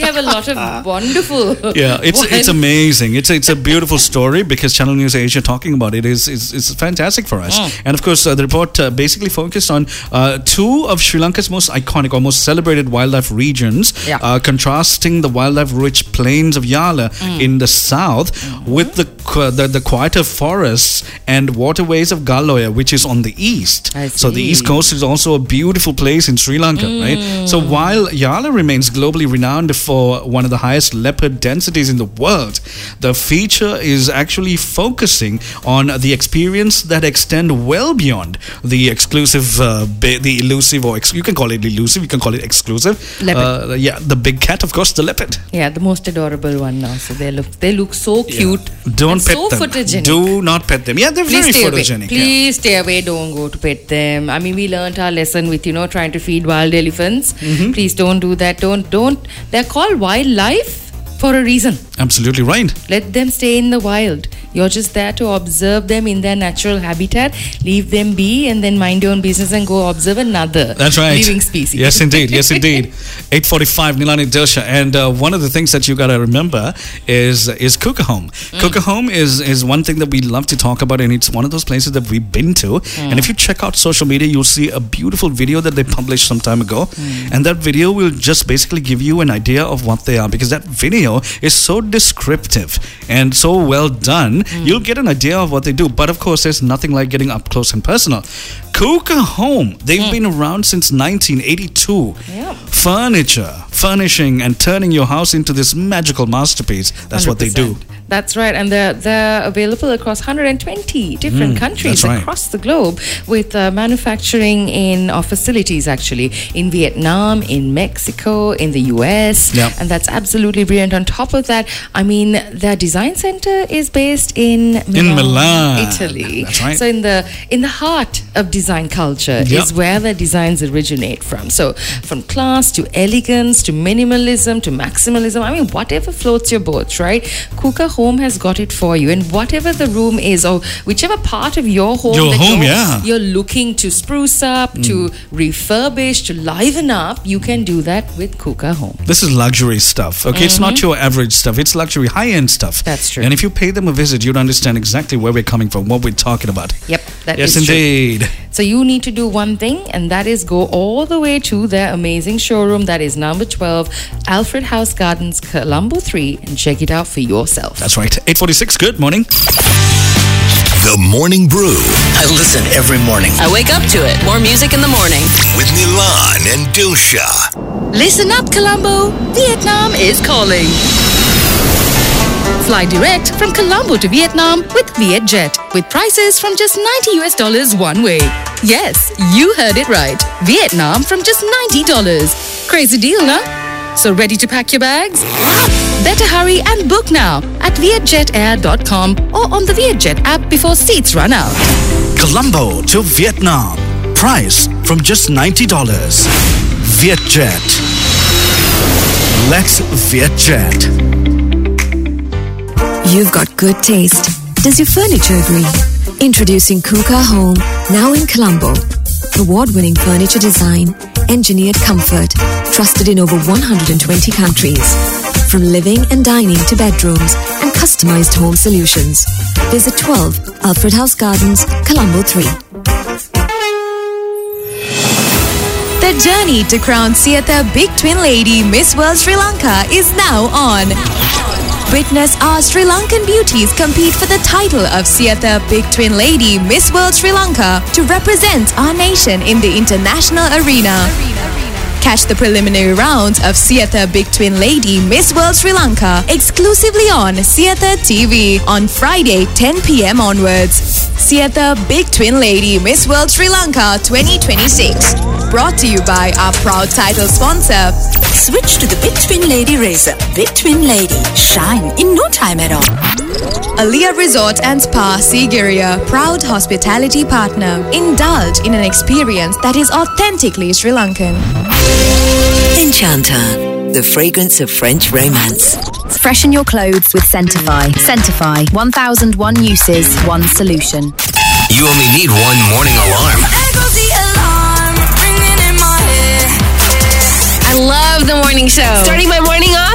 have a lot of wonderful. Yeah, it's amazing. It's a beautiful story because Channel News Asia talking about it is fantastic for us. And of course, the report basically focused on two of Sri Lanka's most iconic or most celebrated wildlife regions, contrasting the wildlife-rich plains of Yala in the south with the quieter forests and waterways of Galoya, which is on the east. So the east coast is also a beautiful place in Sri Lanka, right? So while Yala remains globally renowned for one of the highest leopard densities in the world, the feature is actually focusing on the experience that extend well beyond the exclusive, the elusive, or you can call it elusive, you can call it exclusive. Leopard. The big cat, of course, the leopard. Yeah, the most adorable one now. So they look so cute. Don't pet so them. Photogenic. Do not pet them. Yeah, they're very photogenic. Please stay away. Don't go to pet them. I mean, we learned our lesson with trying to feed wild elephants. Please don't do that. Don't. They're called wildlife for a reason. Absolutely right. Let them stay in the wild. You're just there to observe them in their natural habitat. Leave them be and then mind your own business and go observe another living species. Yes, indeed. Yes, indeed. 8:45, Nilani Dilsha. And one of the things that you got to remember is Kukahome. Kukahome is one thing that we love to talk about, and it's one of those places that we've been to. And if you check out social media, you'll see a beautiful video that they published some time ago. And that video will just basically give you an idea of what they are, because that video is so descriptive and so well done. You'll get an idea of what they do. But of course, there's nothing like getting up close and personal. Kukahome, they've been around since 1982. Furniture, furnishing and turning your house into this magical masterpiece. That's 100%. What they do. That's right, and they're available across 120 different countries across the globe, with manufacturing in facilities actually in Vietnam, in Mexico, in the US, and that's absolutely brilliant. On top of that, I mean, their design center is based in Milan, Italy. That's right. So in the heart of design culture is where the designs originate from. So from class to elegance to minimalism to maximalism, I mean, whatever floats your boat, right? Kukahome has got it for you, and whatever the room is, or whichever part of your home you're looking to spruce up, to refurbish, to liven up, you can do that with Kukahome. This is luxury stuff, okay? It's not your average stuff. It's luxury, high-end stuff. That's true. And if you pay them a visit, you'd understand exactly where we're coming from, what we're talking about. Yep, that is true. Yes, indeed. So you need to do one thing, and that is go all the way to their amazing showroom that is number 12, Alfred House Gardens, Colombo 3, and check it out for yourself. That's right. 8:46, good morning. The Morning Brew. I listen every morning. I wake up to it. More music in the morning. With Nilan and Dilsha. Listen up, Colombo. Vietnam is calling. Fly direct from Colombo to Vietnam with Vietjet, with prices from just $90 one way. Yes, you heard it right. Vietnam from just $90. Crazy deal, nah? So ready to pack your bags? Better hurry and book now at vietjetair.com or on the Vietjet app before seats run out. Colombo to Vietnam. Price from just $90. Vietjet. Let's Vietjet. You've got good taste. Does your furniture agree? Introducing Kukahome, now in Colombo. Award-winning furniture design, engineered comfort, trusted in over 120 countries. From living and dining to bedrooms and customized home solutions. Visit 12 Alfred House Gardens, Colombo 3. The journey to crown Sietha Big Twin Lady Miss World Sri Lanka is now on. Witness our Sri Lankan beauties compete for the title of Sietha Big Twin Lady Miss World Sri Lanka to represent our nation in the international arena. Catch the preliminary rounds of Sietha Big Twin Lady Miss World Sri Lanka exclusively on Sietha TV on Friday 10 p.m. onwards. Sietha Big Twin Lady Miss World Sri Lanka 2026. Brought to you by our proud title sponsor. Switch to the Big Twin Lady Razor. Big Twin Lady. Shine in no time at all. Alia Resort and Spa Sigiriya, proud hospitality partner. Indulge in an experience that is authentically Sri Lankan. Enchanter, the fragrance of French romance. Freshen your clothes with Scentify. Scentify, 1001 uses, one solution. You only need one morning alarm. I love the morning show. Starting my morning off